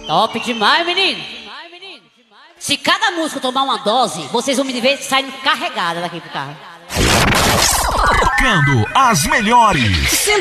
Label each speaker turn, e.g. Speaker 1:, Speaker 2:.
Speaker 1: Top demais, menino. Se cada músico tomar uma dose, vocês vão me ver saindo carregada daqui pro carro.
Speaker 2: Tocando as melhores.